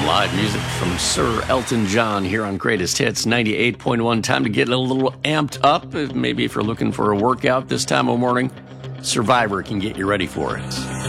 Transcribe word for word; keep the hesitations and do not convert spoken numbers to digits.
Live music from Sir Elton John here on Greatest Hits ninety-eight point one. Time to get a little amped up. Maybe if you're looking for a workout this time of morning, Survivor can get you ready for it.